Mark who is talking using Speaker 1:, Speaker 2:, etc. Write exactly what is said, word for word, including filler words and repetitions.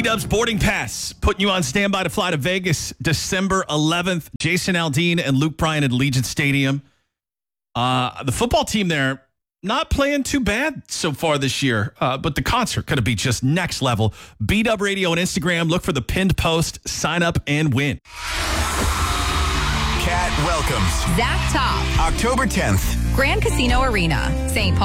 Speaker 1: B-Dubs Boarding Pass, putting you on standby to fly to Vegas December eleventh. Jason Aldean and Luke Bryan at Allegiant Stadium. Uh, the football team there, not playing too bad so far this year, uh, but the concert could be just next level. B-Dub Radio on Instagram. Look for the pinned post. Sign up and win.
Speaker 2: Cat welcomes
Speaker 3: Zach Top,
Speaker 2: October tenth.
Speaker 3: Grand Casino Arena, Saint Paul.